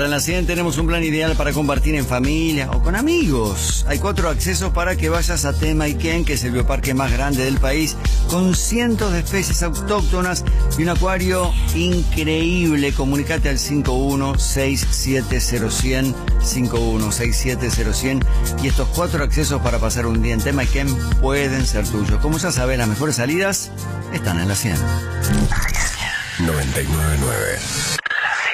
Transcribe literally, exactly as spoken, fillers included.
Ahora en la cien tenemos un plan ideal para compartir en familia o con amigos. Hay cuatro accesos para que vayas a Tema Iquén, que es el bioparque más grande del país, con cientos de especies autóctonas y un acuario increíble. Comunicate al cinco uno seis siete cero cien, cinco uno seis siete cero cien, y estos cuatro accesos para pasar un día en Tema Iquén pueden ser tuyos. Como ya sabes, las mejores salidas están en la cien. noventa y nueve punto nueve